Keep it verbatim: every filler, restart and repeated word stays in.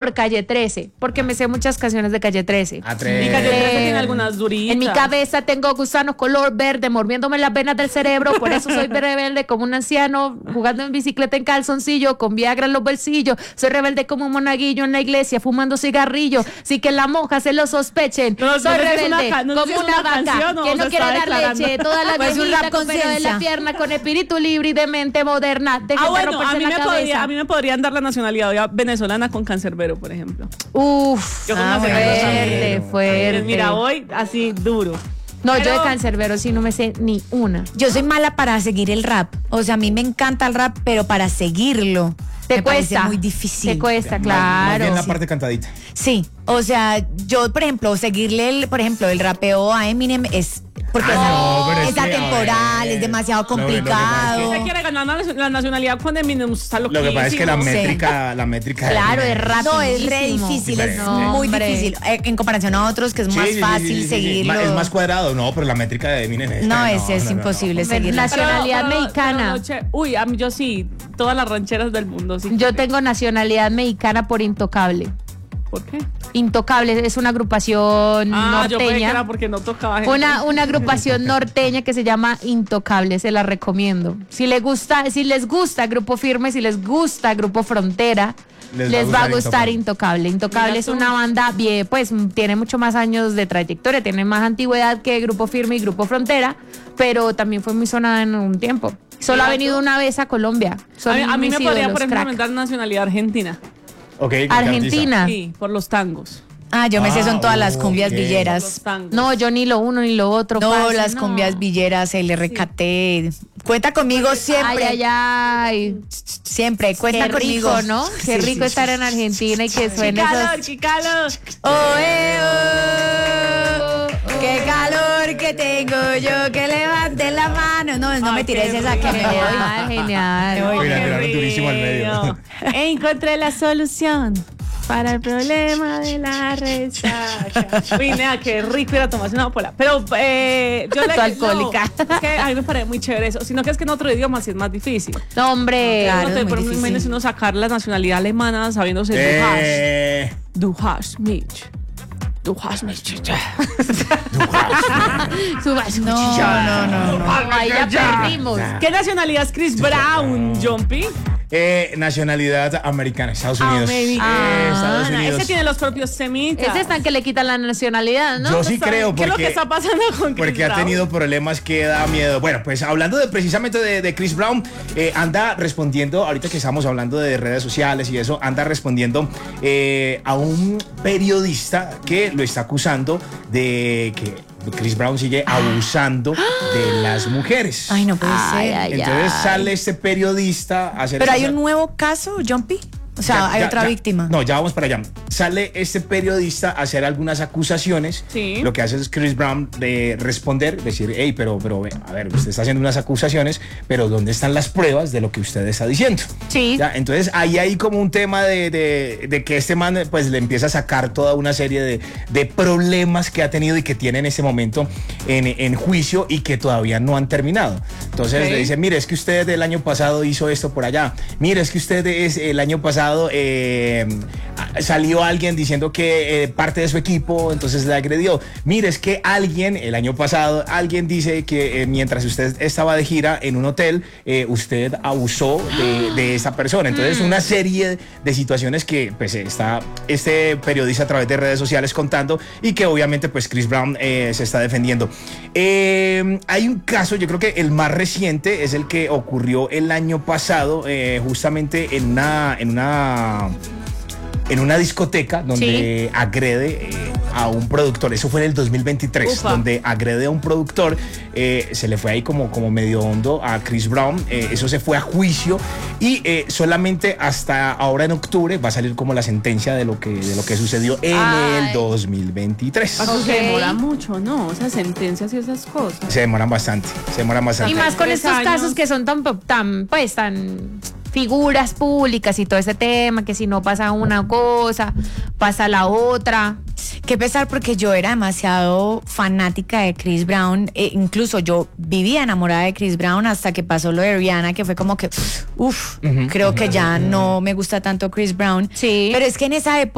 por Calle trece, porque me sé muchas canciones de Calle trece. Atre- Y Calle trece Eh, tiene algunas duritas. En mi cabeza tengo gusanos color verde mordiéndome las venas del cerebro, por eso soy rebelde como un anciano jugando en bicicleta en calzoncillo, con Viagra en los bolsillos. Soy rebelde como un monaguillo en la iglesia fumando cigarrillo, sí que las monjas se lo sospechen. No, no soy sé si es rebelde una ca- no sé como si es una, una vaca canción o que se no quiere está dar declarando. leche, toda la Pues un viejita rap con pelo en conciencia. la pierna, con espíritu libre y de mente moderna. Dejen Ah, de bueno, romperse a mí, la me cabeza. podría, a mí me podrían dar la nacionalidad venezolana con cancerbero, por ejemplo. Uf, Yo con Ah, cancerbero fuerte, también. fuerte. Mira, hoy así duro. No, yo Pero- de cancerbero sí no me sé ni una. Yo soy mala para seguir el rap. O sea, a mí me encanta el rap, pero para seguirlo Te me parece cuesta. muy difícil. Te cuesta, Más- claro. Más bien la Sí. parte cantadita. Sí, o sea, yo, por ejemplo, seguirle, el, por ejemplo, el rapeo a Eminem es porque Ah, no, pero es, es que, a atemporal, ver, es demasiado lo que- lo que pasa complicado. es Usted quiere ganar la la nacionalidad con Eminem, está Lo que pasa es que la loquísimo. métrica, la métrica. de Claro, Eminem es rápido. No, es re difícil, es Diferente. muy Hombre. difícil. eh, En comparación a otros que es Sí, más sí, sí, fácil sí, sí, sí. seguirlo. Ma- Es más cuadrado, no, pero la métrica de Eminem es. No, es, es no, no, imposible no. seguirlo. Nacional- Nacionalidad mexicana. pero noche- uy, a mí yo sí, todas las rancheras del mundo. Sí. Yo tengo nacionalidad mexicana por Intocable. ¿Por qué? Intocable es una agrupación Ah, yo pensé que era norteña. porque no tocaba gente. Una, una agrupación norteña que se llama Intocable, se la recomiendo. Si les gusta, si les gusta Grupo Firme, si les gusta Grupo Frontera, Les les, va a va a gustar gustar Intocable. Intocable Mira es tú. una banda bien, pues tiene mucho más años de trayectoria, tiene más antigüedad que Grupo Firme y Grupo Frontera, pero también fue muy sonada en un tiempo. Solo Mira ha venido tú. una vez a Colombia. Son A mí, a mí mis me podría, ídolos, por ejemplo, crack. dar nacionalidad argentina. Ok, ¿qué Argentina. Sí, por los tangos. Ah, yo me sé, son todas las cumbias ok. Por los villeras. tangos. No, yo ni lo uno ni lo otro. No, parce, las no. cumbias villeras, el R K T. Cuenta conmigo siempre. Ay, ay, ay. Siempre, cuenta Qué conmigo. rico, ¿no? Qué Sí, rico sí, estar sí. en Argentina y que ¡Qué suene calor, esos... qué calor! Oh, eh, oh, qué calor que tengo yo, que levante la mano. No, no Ay, me tires qué esa que me voy. Genial, genial. Uy, la Qué tiraron durísimo al medio. rico. Encontré la solución para el problema de la resaca. Uy, nea, qué rico ir a tomarse una pola. Pero eh, yo le Tu alcohólica. no, es que a mí me parece muy chévere eso. Sino que es que en otro idioma sí es más difícil. No, hombre. Claro, No es te- muy pero difícil. imagínese uno sacar la nacionalidad alemana sabiéndose Eh, du hast. Du hast mich. Du hast mich. Subas. No, no, no, no. Ahí ya perdimos. ¿Qué nacionalidad es Chris Brown, Jumpy? eh, nacionalidad americana, Estados Unidos. Americana. Eh, Estados Ana, Unidos. Ese tiene los propios semitas. Ese es tan que le quitan la nacionalidad, ¿no? Yo sí creo ¿Qué es lo que porque, está pasando con Chris porque ha Brown? tenido problemas que da miedo. Bueno, pues hablando de precisamente de, de Chris Brown, eh, anda respondiendo, ahorita que estamos hablando de redes sociales y eso, anda respondiendo eh, a un periodista que lo está acusando de que Chris Brown sigue abusando de las mujeres. Ay, no puede Ay, ser. ay, Entonces ay. sale este periodista a hacer... Pero hay esta- un nuevo caso, Jumpy. O sea, Ya, hay ya, otra ya. víctima. No, ya vamos para allá. Sale este periodista a hacer algunas acusaciones. Sí. Lo que hace es Chris Brown de responder, decir, hey, pero, pero, a ver, usted está haciendo unas acusaciones, pero ¿dónde están las pruebas de lo que usted está diciendo? Sí. Ya, entonces ahí hay como un tema de, de- de que este man pues le empieza a sacar toda una serie de, de problemas que ha tenido y que tiene en este momento en, en juicio y que todavía no han terminado. Entonces Ok. le dice, mire, es que usted el año pasado hizo esto por allá. Mire, es que usted es, el año pasado eh, salió alguien diciendo que eh, parte de su equipo entonces le agredió. Mire, es que alguien, el año pasado, alguien dice que eh, mientras usted estaba de gira en un hotel, eh, usted abusó de, de esa persona. Entonces, una serie de situaciones que pues está este periodista a través de redes sociales contando y que obviamente pues Chris Brown eh, se está defendiendo. Eh, hay un caso, yo creo que el más reciente es el que ocurrió el año pasado, eh, justamente en una, en una en una discoteca donde Sí. agrede eh, a un productor. Eso fue en el dos mil veintitrés, Ufa. donde agrede a un productor. Eh, se le fue ahí como, como medio hondo a Chris Brown. Eh, eso se fue a juicio y eh, solamente hasta ahora en octubre va a salir como la sentencia de lo que, de lo que sucedió en Ay. el dos mil veintitrés. Paco, Ok. se demora mucho, ¿no? O sea, sentencias y esas cosas. Se demoran bastante, se demoran bastante. Y más con Tres estos años. casos que son tan, tan, pues, tan figuras públicas y todo ese tema, que si no pasa una cosa, pasa la otra. Qué pesar porque yo era demasiado fanática de Chris Brown. E incluso yo vivía enamorada de Chris Brown hasta que pasó lo de Rihanna, que fue como que, uff, creo que ya no me gusta tanto Chris Brown. Sí. Pero es que en esa época